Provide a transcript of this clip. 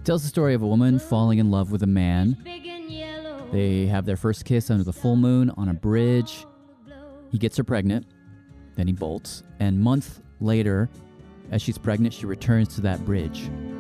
It tells the story of a woman falling in love with a man. They have their first kiss under the full moon on a bridge. He gets her pregnant. Then he bolts. And months later, as she's pregnant, she returns to that bridge.